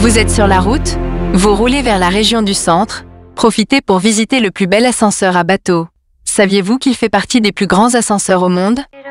Vous êtes sur la route? Vous roulez vers la région du centre? Profitez pour visiter le plus bel ascenseur à bateau. Saviez-vous qu'il fait partie des plus grands ascenseurs au monde?